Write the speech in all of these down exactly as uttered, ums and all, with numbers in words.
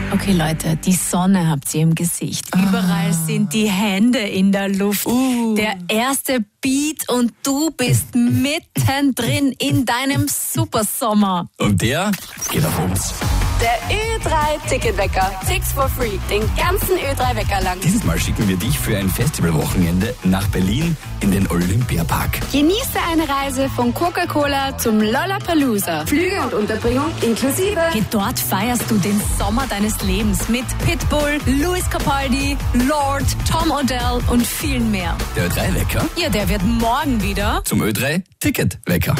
Okay, Leute, die Sonne habt ihr im Gesicht. Überall ah. sind die Hände in der Luft. Uh. Der erste Beat und du bist mittendrin in deinem Supersommer. Und der geht auf uns. Der Ö drei Ticketwecker. Ticks for free. Den ganzen Ö drei Wecker lang. Dieses Mal schicken wir dich für ein Festivalwochenende nach Berlin in den Olympiapark. Genieße eine Reise von Coca-Cola zum Lollapalooza. Flüge und Unterbringung inklusive. Geh dort feierst du den Sommer deines Lebens mit Pitbull, Louis Capaldi, Lord, Tom Odell und vielen mehr. Der Ö drei Wecker? Ja, der wird morgen wieder zum Ö drei Ticketwecker.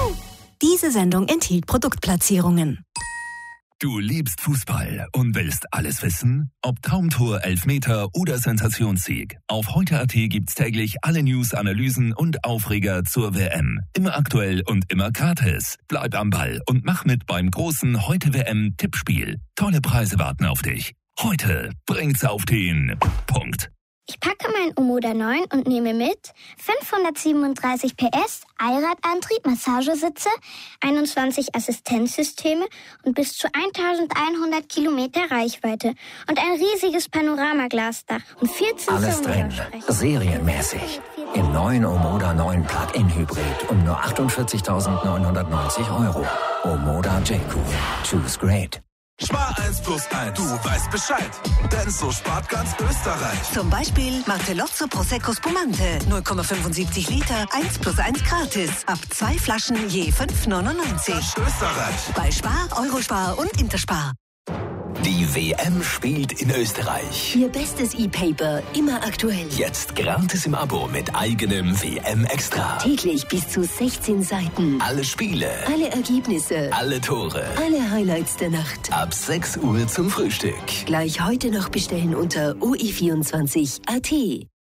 Diese Sendung enthielt Produktplatzierungen. Du liebst Fußball und willst alles wissen? Ob Traumtor, Elfmeter oder Sensationssieg. Auf heute Punkt at gibt's täglich alle News, Analysen und Aufreger zur W M. Immer aktuell und immer gratis. Bleib am Ball und mach mit beim großen Heute W M-Tippspiel. Tolle Preise warten auf dich. Heute bringt's auf den Punkt. Ich packe mein Omoda neun und nehme mit fünfhundertsiebenunddreißig P S, Allradantrieb, Massagesitze, einundzwanzig Assistenzsysteme und bis zu eintausendeinhundert Kilometer Reichweite und ein riesiges Panoramaglasdach und vierzehn Alles drin, serienmäßig. Im neuen Omoda neun Plug-in Hybrid um nur achtundvierzigtausendneunhundertneunzig Euro. Omoda J-Cool. Choose great. Spar eins plus eins, du weißt Bescheid, denn so spart ganz Österreich. Zum Beispiel Martellozzo Prosecco Spumante, null Komma fünfundsiebzig Liter, eins plus eins gratis. Ab zwei Flaschen je fünf neunundneunzig. Österreich. Bei Spar, Eurospar und Interspar. Die W M spielt in Österreich. Ihr bestes E-Paper, immer aktuell. Jetzt gratis im Abo mit eigenem W M-Extra. Täglich bis zu sechzehn Seiten. Alle Spiele. Alle Ergebnisse. Alle Tore. Alle Highlights der Nacht. Ab sechs Uhr zum Frühstück. Gleich heute noch bestellen unter o e vierundzwanzig punkt at.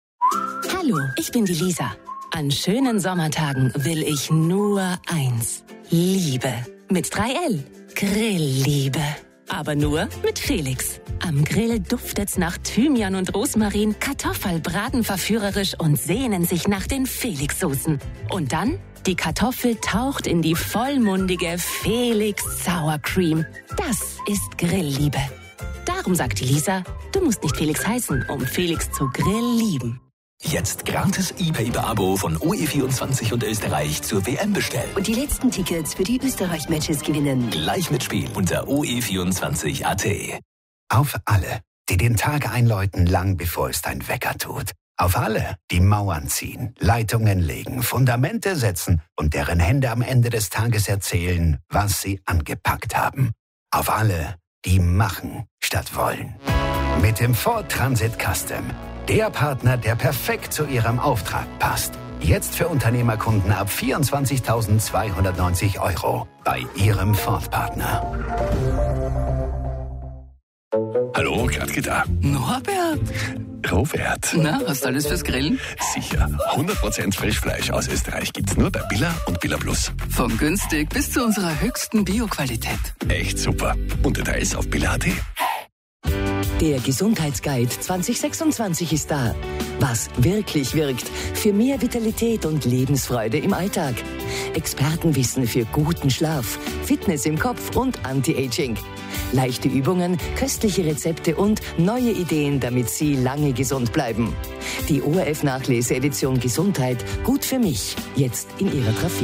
Hallo, ich bin die Lisa. An schönen Sommertagen will ich nur eins. Liebe. Mit drei L. Grillliebe. Aber nur mit Felix. Am Grill duftet's nach Thymian und Rosmarin, Kartoffel braten verführerisch und sehnen sich nach den Felix-Soßen. Und dann, die Kartoffel taucht in die vollmundige Felix Sour Cream. Das ist Grillliebe. Darum sagt die Lisa, du musst nicht Felix heißen, um Felix zu Grill lieben. Jetzt gratis E-Paper-Abo von O E vierundzwanzig und Österreich zur W M bestellen. Und die letzten Tickets für die Österreich-Matches gewinnen. Gleich mitspielen unter o e vierundzwanzig punkt at. Auf alle, die den Tag einläuten, lang bevor es dein Wecker tut. Auf alle, die Mauern ziehen, Leitungen legen, Fundamente setzen und deren Hände am Ende des Tages erzählen, was sie angepackt haben. Auf alle, die machen statt wollen. Mit dem Ford Transit Custom. Der Partner, der perfekt zu Ihrem Auftrag passt. Jetzt für Unternehmerkunden ab vierundzwanzigtausendzweihundertneunzig Euro bei Ihrem Ford-Partner. Hallo, Gradke da. Norbert. Robert. Na, hast du alles fürs Grillen? Sicher. hundert Prozent Frischfleisch aus Österreich gibt's nur bei Billa und Billa Plus. Von günstig bis zu unserer höchsten Bio-Qualität. Echt super. Und Details auf Billa punkt at. Der Gesundheitsguide zwanzig sechsundzwanzig ist da. Was wirklich wirkt für mehr Vitalität und Lebensfreude im Alltag. Expertenwissen für guten Schlaf, Fitness im Kopf und Anti-Aging. Leichte Übungen, köstliche Rezepte und neue Ideen, damit Sie lange gesund bleiben. Die O R F-Nachlese-Edition Gesundheit, gut für mich, jetzt in Ihrer Trafik.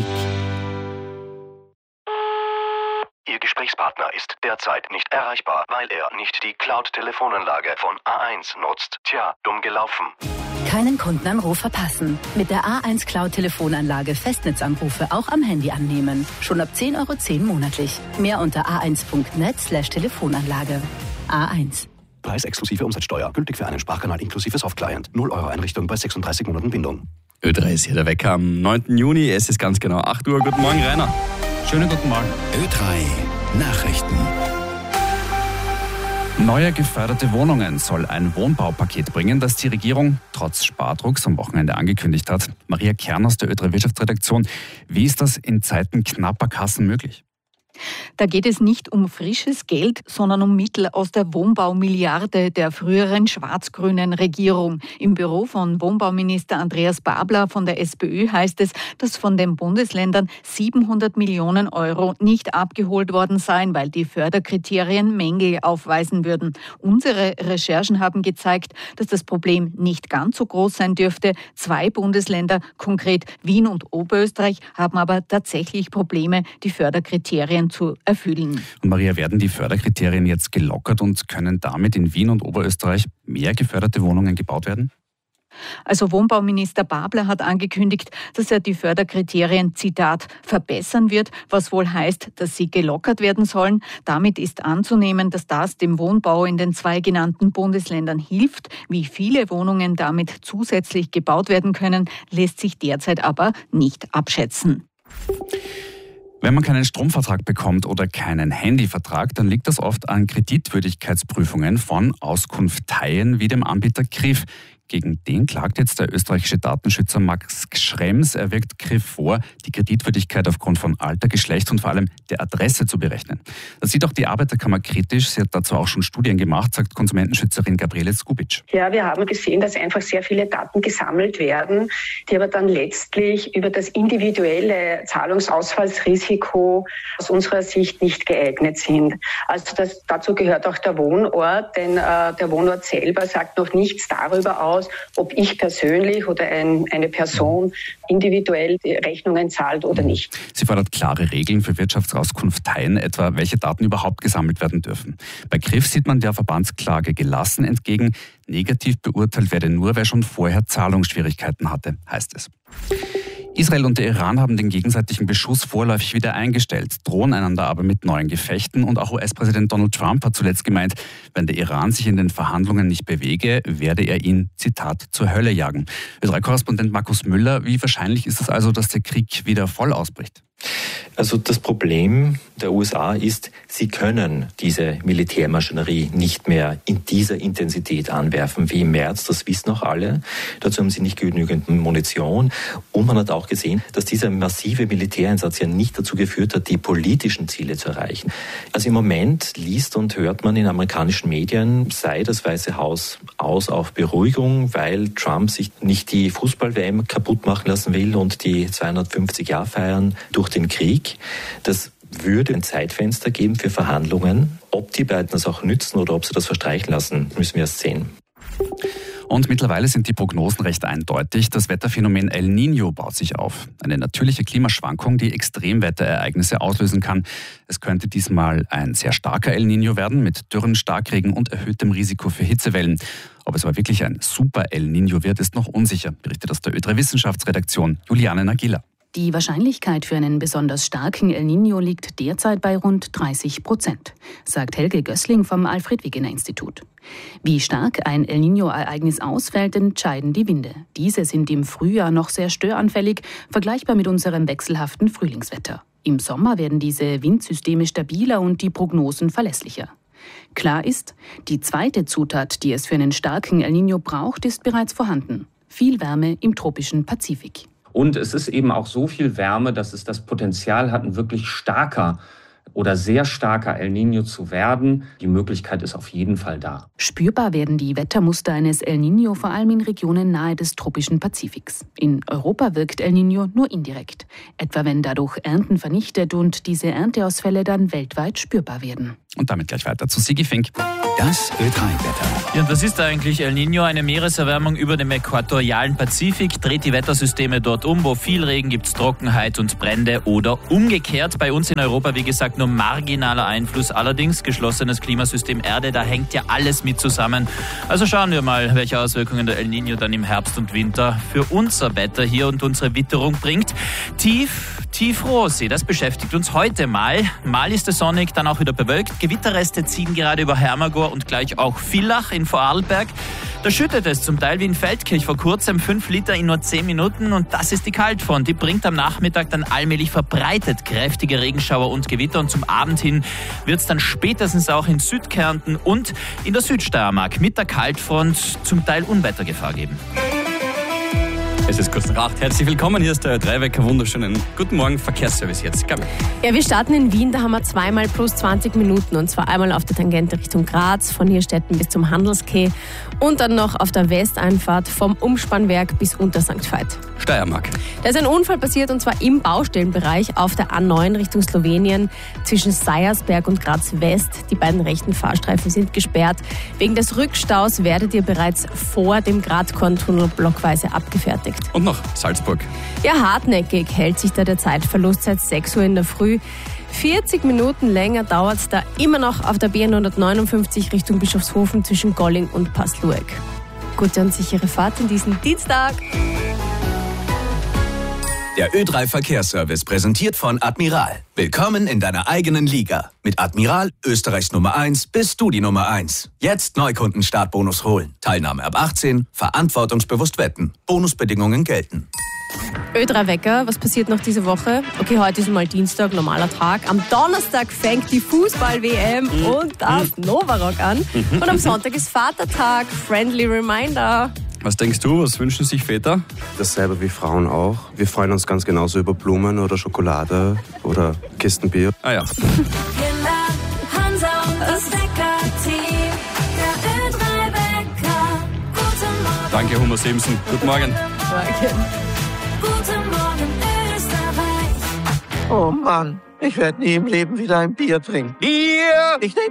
Ihr Gesprächspartner ist derzeit nicht erreichbar, weil er nicht die Cloud-Telefonanlage von A eins nutzt. Tja, dumm gelaufen. Keinen Kundenanruf verpassen. Mit der A eins Cloud-Telefonanlage Festnetzanrufe auch am Handy annehmen. Schon ab zehn Euro zehn monatlich. Mehr unter a eins punkt net slash Telefonanlage. A eins. Preis exklusive Umsatzsteuer. Gültig für einen Sprachkanal inklusive Softclient. null Euro Einrichtung bei sechsunddreißig Monaten Bindung. Ö drei ist hier der Wecker am neunten Juni. Es ist ganz genau acht Uhr. Guten Morgen, Rainer. Schönen guten Morgen. Ö drei Nachrichten. Neue geförderte Wohnungen soll ein Wohnbaupaket bringen, das die Regierung trotz Spardrucks am Wochenende angekündigt hat. Maria Kern aus der Ö drei Wirtschaftsredaktion. Wie ist das in Zeiten knapper Kassen möglich? Da geht es nicht um frisches Geld, sondern um Mittel aus der Wohnbaumilliarde der früheren schwarz-grünen Regierung. Im Büro von Wohnbauminister Andreas Babler von der SPÖ heißt es, dass von den Bundesländern siebenhundert Millionen Euro nicht abgeholt worden seien, weil die Förderkriterien Mängel aufweisen würden. Unsere Recherchen haben gezeigt, dass das Problem nicht ganz so groß sein dürfte. Zwei Bundesländer, konkret Wien und Oberösterreich, haben aber tatsächlich Probleme, die Förderkriterien zu erfüllen. Und Maria, werden die Förderkriterien jetzt gelockert und können damit in Wien und Oberösterreich mehr geförderte Wohnungen gebaut werden? Also Wohnbauminister Babler hat angekündigt, dass er die Förderkriterien, Zitat, verbessern wird, was wohl heißt, dass sie gelockert werden sollen. Damit ist anzunehmen, dass das dem Wohnbau in den zwei genannten Bundesländern hilft. Wie viele Wohnungen damit zusätzlich gebaut werden können, lässt sich derzeit aber nicht abschätzen. Wenn man keinen Stromvertrag bekommt oder keinen Handyvertrag, dann liegt das oft an Kreditwürdigkeitsprüfungen von Auskunfteien wie dem Anbieter K R I F. Gegen den klagt jetzt der österreichische Datenschützer Max Schrems. Er wirkt K R I F vor, die Kreditwürdigkeit aufgrund von Alter, Geschlecht und vor allem der Adresse zu berechnen. Das sieht auch die Arbeiterkammer kritisch. Sie hat dazu auch schon Studien gemacht, sagt Konsumentenschützerin Gabriele Skubic. Ja, wir haben gesehen, dass einfach sehr viele Daten gesammelt werden, die aber dann letztlich über das individuelle Zahlungsausfallsrisiko aus unserer Sicht nicht geeignet sind. Also das, dazu gehört auch der Wohnort, denn äh, der Wohnort selber sagt noch nichts darüber aus, ob ich persönlich oder ein, eine Person individuell die Rechnungen zahlt oder nicht. Sie fordert klare Regeln für Wirtschaftsauskunfteien, etwa welche Daten überhaupt gesammelt werden dürfen. Bei K R I F sieht man der Verbandsklage gelassen entgegen. Negativ beurteilt werde nur, wer schon vorher Zahlungsschwierigkeiten hatte, heißt es. Israel und der Iran haben den gegenseitigen Beschuss vorläufig wieder eingestellt, drohen einander aber mit neuen Gefechten. Und auch U S-Präsident Donald Trump hat zuletzt gemeint, wenn der Iran sich in den Verhandlungen nicht bewege, werde er ihn, Zitat, zur Hölle jagen. Ö drei Korrespondent Markus Müller, wie wahrscheinlich ist es also, dass der Krieg wieder voll ausbricht? Also das Problem der U S A ist, sie können diese Militärmaschinerie nicht mehr in dieser Intensität anwerfen wie im März, das wissen auch alle. Dazu haben sie nicht genügend Munition. Und man hat auch gesehen, dass dieser massive Militäreinsatz ja nicht dazu geführt hat, die politischen Ziele zu erreichen. Also im Moment liest und hört man in amerikanischen Medien, sei das Weiße Haus aus auf Beruhigung, weil Trump sich nicht die Fußball-W M kaputt machen lassen will und die zweihundertfünfzig Jahr feiern durch den Krieg. Das würde ein Zeitfenster geben für Verhandlungen. Ob die beiden das auch nützen oder ob sie das verstreichen lassen, müssen wir erst sehen. Und mittlerweile sind die Prognosen recht eindeutig. Das Wetterphänomen El Niño baut sich auf. Eine natürliche Klimaschwankung, die Extremwetterereignisse auslösen kann. Es könnte diesmal ein sehr starker El Niño werden mit Dürren, Starkregen und erhöhtem Risiko für Hitzewellen. Ob es aber wirklich ein Super El Niño wird, ist noch unsicher, berichtet aus der Ö drei Wissenschaftsredaktion Juliane Nagila. Die Wahrscheinlichkeit für einen besonders starken El Niño liegt derzeit bei rund dreißig Prozent, sagt Helge Gößling vom Alfred-Wegener-Institut. Wie stark ein El Niño-Ereignis ausfällt, entscheiden die Winde. Diese sind im Frühjahr noch sehr störanfällig, vergleichbar mit unserem wechselhaften Frühlingswetter. Im Sommer werden diese Windsysteme stabiler und die Prognosen verlässlicher. Klar ist, die zweite Zutat, die es für einen starken El Niño braucht, ist bereits vorhanden. Viel Wärme im tropischen Pazifik. Und es ist eben auch so viel Wärme, dass es das Potenzial hat, ein wirklich starker oder sehr starker El Niño zu werden. Die Möglichkeit ist auf jeden Fall da. Spürbar werden die Wettermuster eines El Niño vor allem in Regionen nahe des tropischen Pazifiks. In Europa wirkt El Niño nur indirekt, etwa wenn dadurch Ernten vernichtet und diese Ernteausfälle dann weltweit spürbar werden. Und damit gleich weiter zu Sigi Fink. Das Ö drei Wetter. Ja, und was ist eigentlich El Niño? Eine Meereserwärmung über dem äquatorialen Pazifik dreht die Wettersysteme dort um. Wo viel Regen gibt es Trockenheit und Brände oder umgekehrt. Bei uns in Europa, wie gesagt, nur marginaler Einfluss. Allerdings geschlossenes Klimasystem Erde, da hängt ja alles mit zusammen. Also schauen wir mal, welche Auswirkungen der El Niño dann im Herbst und Winter für unser Wetter hier und unsere Witterung bringt. Tief, Tiefrostsee, das beschäftigt uns heute mal. Mal ist es sonnig, dann auch wieder bewölkt. Gewitterreste ziehen gerade über Hermagor und gleich auch Villach in Vorarlberg. Da schüttet es zum Teil wie in Feldkirch vor kurzem, fünf Liter in nur zehn Minuten und das ist die Kaltfront. Die bringt am Nachmittag dann allmählich verbreitet kräftige Regenschauer und Gewitter und zum Abend hin wird es dann spätestens auch in Südkärnten und in der Südsteiermark mit der Kaltfront zum Teil Unwettergefahr geben. Es ist kurz nach acht. Herzlich willkommen, hier ist der Ö drei Wecker. Wunderschönen guten Morgen, Verkehrsservice jetzt. Gabi. Ja, wir starten in Wien, da haben wir zweimal plus zwanzig Minuten und zwar einmal auf der Tangente Richtung Graz, von Hirstetten bis zum Handelskeh und dann noch auf der Westeinfahrt vom Umspannwerk bis unter Sankt Veit. Steiermark. Da ist ein Unfall passiert und zwar im Baustellenbereich auf der A neun Richtung Slowenien zwischen Seiersberg und Graz West. Die beiden rechten Fahrstreifen sind gesperrt. Wegen des Rückstaus werdet ihr bereits vor dem Gratkorntunnel blockweise abgefertigt. Und noch Salzburg. Ja, hartnäckig hält sich da der Zeitverlust seit sechs Uhr in der Früh. vierzig Minuten länger dauert es da immer noch auf der B hundertneunundfünfzig Richtung Bischofshofen zwischen Golling und Passlueck. Gute und sichere Fahrt in diesen Dienstag. Der Ö drei Verkehrsservice präsentiert von Admiral. Willkommen in deiner eigenen Liga. Mit Admiral, Österreichs Nummer eins, bist du die Nummer eins. Jetzt Neukunden-Startbonus holen. Teilnahme ab achtzehn, verantwortungsbewusst wetten. Bonusbedingungen gelten. Ö drei Wecker, was passiert noch diese Woche? Okay, heute ist mal Dienstag, normaler Tag. Am Donnerstag fängt die Fußball-W M mhm. und das Novarock an. Mhm. Und am Sonntag ist Vatertag. Friendly Reminder. Was denkst du, was wünschen sich Väter? Dasselbe wie Frauen auch. Wir freuen uns ganz genauso über Blumen oder Schokolade oder Kistenbier. Ah ja. Danke, Homer Simpson. Guten Morgen. Morgen. Guten Morgen, Österreich. Oh Mann, ich werde nie im Leben wieder ein Bier trinken. Bier! Ich nehm